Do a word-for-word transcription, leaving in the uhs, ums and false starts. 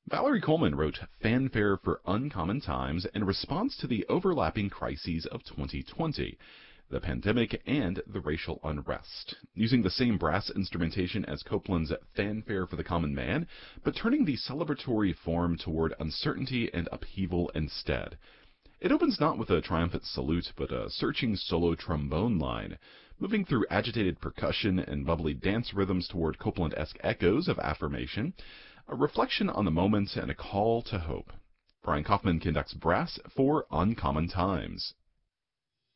Valerie Coleman wrote Fanfare for Uncommon Times in response to the overlapping crises of twenty twenty, the pandemic and the racial unrest, using the same brass instrumentation as Copland's Fanfare for the Common Man, but turning the celebratory form toward uncertainty and upheaval instead. It opens not with a triumphant salute, but a searching solo trombone line, moving through agitated percussion and bubbly dance rhythms toward Copland-esque echoes of affirmation, a reflection on the moment and a call to hope. Brian Kaufman conducts brass for Uncommon Times.